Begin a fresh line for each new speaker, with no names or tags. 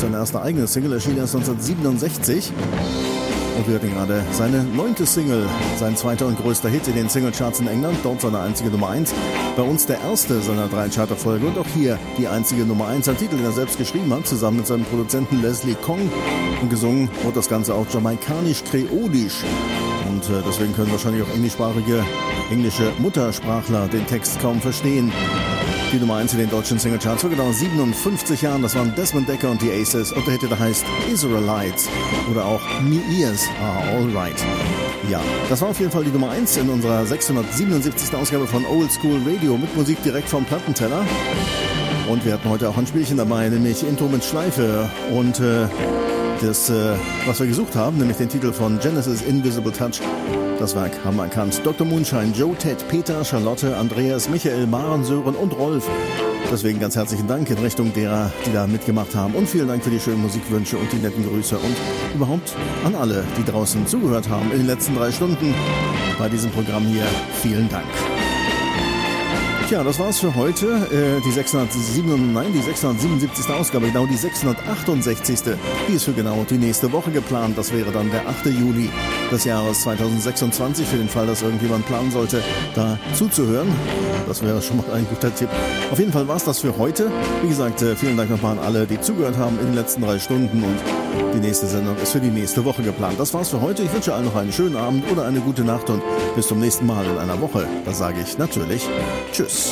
Seine erste eigene Single erschien erst 1967. Und wir hatten gerade seine 9. Single, sein zweiter und größter Hit in den Singlecharts in England, dort seine einzige Nummer 1. Bei uns der erste seiner 3 Charterfolge und auch hier die einzige Nummer 1. Ein Titel, den er selbst geschrieben hat, zusammen mit seinem Produzenten Leslie Kong. Und gesungen wird das Ganze auch jamaikanisch-kreolisch. Und deswegen können wahrscheinlich auch englische Muttersprachler den Text kaum verstehen. Die Nummer 1 in den deutschen Singlecharts vor genau 57 Jahren. Das waren Desmond Dekker und die Aces. Und der Hit, der heißt Israelites oder auch Me Ears Are Alright. Ja, das war auf jeden Fall die Nummer 1 in unserer 677. Ausgabe von Old School Radio mit Musik direkt vom Plattenteller. Und wir hatten heute auch ein Spielchen dabei, nämlich Intro mit Schleife. Und das, was wir gesucht haben, nämlich den Titel von Genesis Invisible Touch. Das Werk haben wir erkannt. Dr. Moonshine, Joe, Ted, Peter, Charlotte, Andreas, Michael, Maren, Sören und Rolf. Deswegen ganz herzlichen Dank in Richtung derer, die da mitgemacht haben. Und vielen Dank für die schönen Musikwünsche und die netten Grüße. Und überhaupt an alle, die draußen zugehört haben in den letzten 3 Stunden bei diesem Programm hier. Vielen Dank. Tja, das war's für heute. Die 677. Ausgabe, genau die 668. Die ist für genau die nächste Woche geplant. Das wäre dann der 8. Juli des Jahres 2026. Für den Fall, dass irgendjemand planen sollte, da zuzuhören. Das wäre schon mal ein guter Tipp. Auf jeden Fall war's das für heute. Wie gesagt, vielen Dank nochmal an alle, die zugehört haben in den letzten 3 Stunden. Und die nächste Sendung ist für die nächste Woche geplant. Das war's für heute. Ich wünsche allen noch einen schönen Abend oder eine gute Nacht und bis zum nächsten Mal in einer Woche. Da sage ich natürlich Tschüss.